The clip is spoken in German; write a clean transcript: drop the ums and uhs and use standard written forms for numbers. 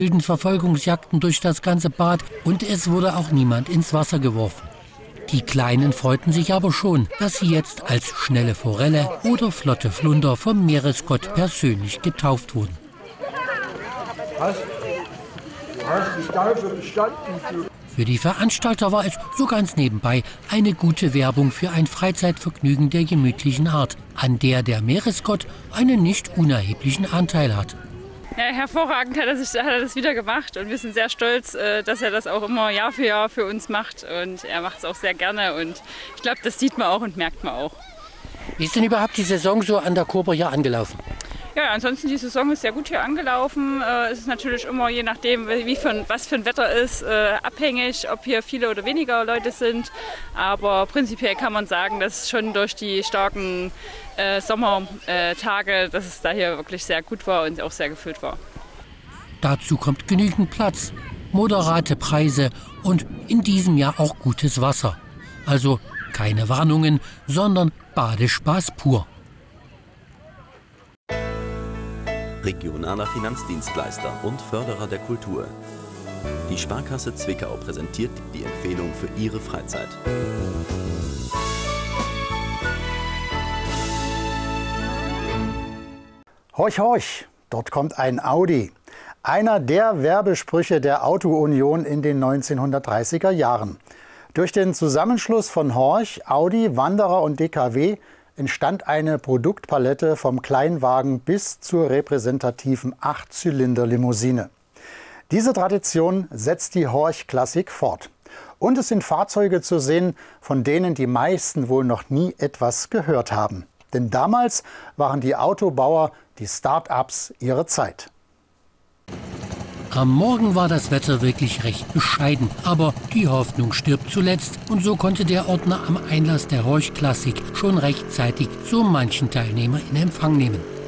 wilden Verfolgungsjagden durch das ganze Bad und es wurde auch niemand ins Wasser geworfen. Die Kleinen freuten sich aber schon, dass sie jetzt als schnelle Forelle oder flotte Flunder vom Meeresgott persönlich getauft wurden. Für die Veranstalter war es so ganz nebenbei eine gute Werbung für ein Freizeitvergnügen der gemütlichen Art, an der der Meeresgott einen nicht unerheblichen Anteil hat. Ja, hervorragend hat er das wieder gemacht und wir sind sehr stolz, dass er das auch immer Jahr für Jahr für uns macht und er macht es auch sehr gerne und ich glaube, das sieht man auch und merkt man auch. Wie ist denn überhaupt die Saison so an der Kober hier angelaufen? Ja, ansonsten die Saison ist sehr gut hier angelaufen. Es ist natürlich immer, je nachdem, was für ein Wetter ist, abhängig, ob hier viele oder weniger Leute sind. Aber prinzipiell kann man sagen, dass schon durch die starken Sommertage, dass es da hier wirklich sehr gut war und auch sehr gefüllt war. Dazu kommt genügend Platz, moderate Preise und in diesem Jahr auch gutes Wasser. Also keine Warnungen, sondern Badespaß pur. Regionaler Finanzdienstleister und Förderer der Kultur. Die Sparkasse Zwickau präsentiert die Empfehlung für Ihre Freizeit. Horch, horch, dort kommt ein Audi. Einer der Werbesprüche der Auto-Union in den 1930er Jahren. Durch den Zusammenschluss von Horch, Audi, Wanderer und DKW entstand eine Produktpalette vom Kleinwagen bis zur repräsentativen 8-Zylinder-Limousine. Diese Tradition setzt die Horch-Klassik fort. Und es sind Fahrzeuge zu sehen, von denen die meisten wohl noch nie etwas gehört haben. Denn damals waren die Autobauer, die Start-ups ihrer Zeit. Am Morgen war das Wetter wirklich recht bescheiden, aber die Hoffnung stirbt zuletzt und so konnte der Ordner am Einlass der Horch-Klassik schon rechtzeitig so manchen Teilnehmer in Empfang nehmen.